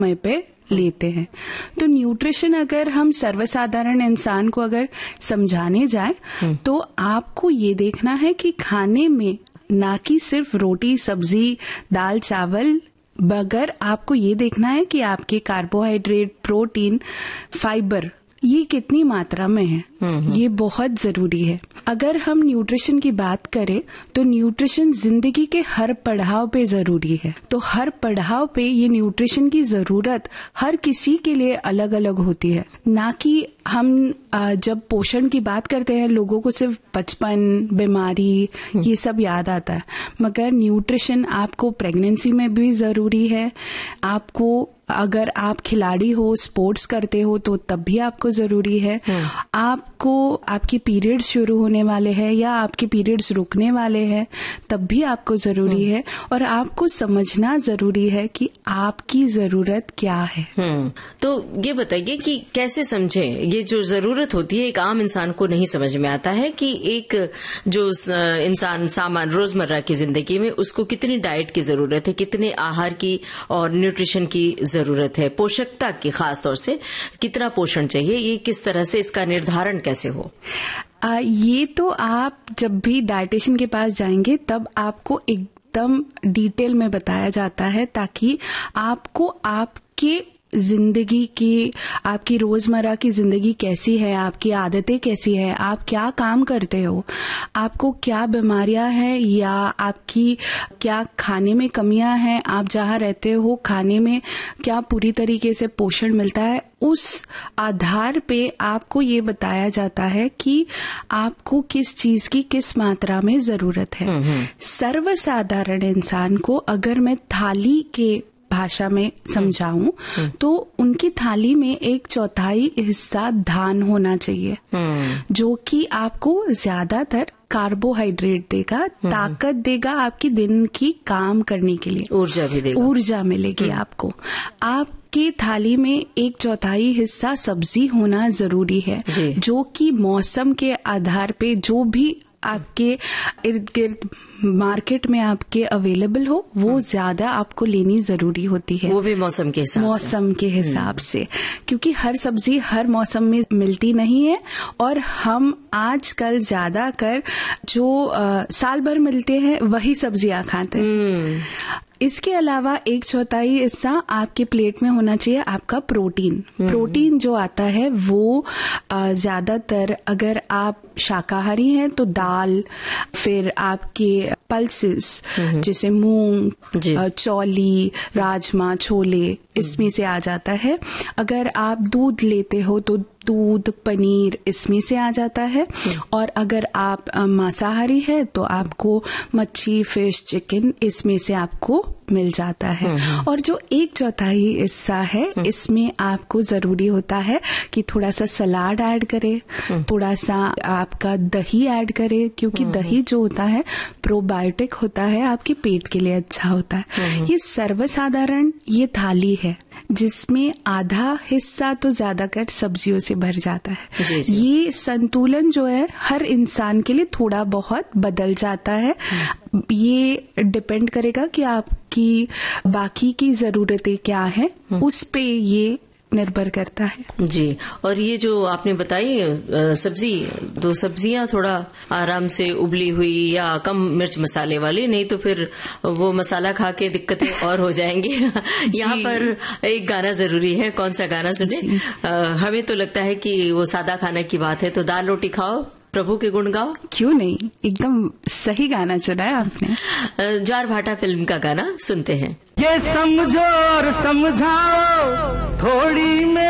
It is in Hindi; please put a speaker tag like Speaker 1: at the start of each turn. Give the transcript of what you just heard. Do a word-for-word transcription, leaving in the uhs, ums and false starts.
Speaker 1: समय पे लेते हैं। तो न्यूट्रिशन अगर हम सर्वसाधारण इंसान को अगर समझाने जाए तो आपको ये देखना है कि खाने में ना कि सिर्फ रोटी, सब्जी, दाल, चावल, मगर आपको ये देखना है कि आपके कार्बोहाइड्रेट, प्रोटीन, फाइबर ये कितनी मात्रा में है। ये बहुत जरूरी है। अगर हम न्यूट्रिशन की बात करें तो न्यूट्रिशन जिंदगी के हर पड़ाव पे जरूरी है। तो हर पड़ाव पे ये न्यूट्रिशन की जरूरत हर किसी के लिए अलग अलग होती है। ना कि हम जब पोषण की बात करते हैं लोगों को सिर्फ बचपन, बीमारी ये सब याद आता है, मगर न्यूट्रिशन आपको प्रेगनेंसी में भी जरूरी है। आपको अगर आप खिलाड़ी हो, स्पोर्ट्स करते हो तो तब भी आपको जरूरी है। आपको आपकी पीरियड्स शुरू होने वाले हैं या आपके पीरियड्स रुकने वाले हैं तब भी आपको जरूरी है। और आपको समझना जरूरी है कि आपकी जरूरत क्या है।
Speaker 2: तो ये बताइए कि कैसे समझे, ये जो जरूरत होती है एक आम इंसान को नहीं समझ में आता है कि एक जो इंसान सामान्य रोजमर्रा की जिंदगी में उसको कितनी डाइट की जरूरत है, कितने आहार की और न्यूट्रिशन की जरूरत है, पोषकता की खास तौर से कितना पोषण चाहिए, ये किस तरह से इसका निर्धारण कैसे हो?
Speaker 1: आ, ये तो आप जब भी डाइटिशियन के पास जाएंगे तब आपको एकदम डिटेल में बताया जाता है ताकि आपको आपके जिंदगी की, आपकी रोजमर्रा की जिंदगी कैसी है, आपकी आदतें कैसी है, आप क्या काम करते हो, आपको क्या बीमारियां हैं या आपकी क्या खाने में कमियां हैं, आप जहां रहते हो खाने में क्या पूरी तरीके से पोषण मिलता है, उस आधार पे आपको ये बताया जाता है कि आपको किस चीज की किस मात्रा में जरूरत है। सर्वसाधारण इंसान को अगर मैं थाली के भाषा में समझाऊं तो उनकी थाली में एक चौथाई हिस्सा धान होना चाहिए, जो कि आपको ज्यादातर कार्बोहाइड्रेट देगा, ताकत देगा, आपकी दिन की काम करने के लिए
Speaker 2: ऊर्जा भी देगा,
Speaker 1: ऊर्जा मिलेगी आपको। आप की थाली में एक चौथाई हिस्सा सब्जी होना जरूरी है, जो कि मौसम के आधार पे जो भी आपके इर्द गिर्द मार्केट में आपके अवेलेबल हो वो ज्यादा आपको लेनी जरूरी होती है।
Speaker 2: वो भी मौसम के हिसाब
Speaker 1: मौसम के हिसाब से, क्योंकि हर सब्जी हर मौसम में मिलती नहीं है। और हम आजकल ज्यादा कर जो आ, साल भर मिलते हैं वही सब्जियां खाते हैं। इसके अलावा एक चौथाई हिस्सा आपके प्लेट में होना चाहिए आपका प्रोटीन। प्रोटीन जो आता है वो ज्यादातर अगर आप शाकाहारी हैं तो दाल, फिर आपके पल्सेस जैसे मूंग, चौली, राजमा, छोले, इसमें से आ जाता है। अगर आप दूध लेते हो तो दूध, पनीर इसमें से आ जाता है। और अगर आप मांसाहारी है तो आपको मच्छी, फिश, चिकन इसमें से आपको मिल जाता है। और जो एक चौथाई हिस्सा है इसमें आपको जरूरी होता है कि थोड़ा सा सलाद ऐड करे, थोड़ा सा आपका दही ऐड करे, क्योंकि दही जो होता है प्रोबायोटिक होता है, आपके पेट के लिए अच्छा होता है। ये सर्वसाधारण ये थाली है जिसमें आधा हिस्सा तो ज्यादातर सब्जियों से भर जाता है। जी जी। ये संतुलन जो है हर इंसान के लिए थोड़ा बहुत बदल जाता है। ये डिपेंड करेगा कि आपकी बाकी की जरूरतें क्या है, उस पे ये निर्भर करता है।
Speaker 2: जी। और ये जो आपने बताई सब्जी, दो सब्जियां थोड़ा आराम से उबली हुई या कम मिर्च मसाले वाली, नहीं तो फिर वो मसाला खा के दिक्कतें और हो जाएंगी। यहाँ पर एक गाना जरूरी है, कौन सा गाना सुने? हमें तो लगता है कि वो सादा खाने की बात है, तो दाल रोटी खाओ, प्रभु के गुण गाओ।
Speaker 1: क्यों नहीं, एकदम सही गाना चुना है आपने।
Speaker 2: ज्वार भाटा फिल्म का गाना सुनते हैं।
Speaker 3: ये समझो और समझाओ थोड़ी में